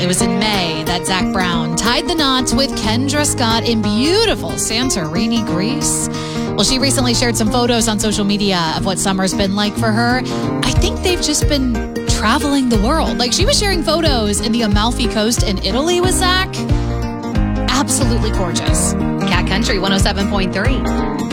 It was in May that Zac Brown tied the knots with Kendra Scott in beautiful Santorini, Greece. Well, she recently shared some photos on social media of what summer's been like for her. I think they've just been traveling the world. Like, she was sharing photos in the Amalfi Coast in Italy with Zac. Absolutely gorgeous. Cat Country 107.3.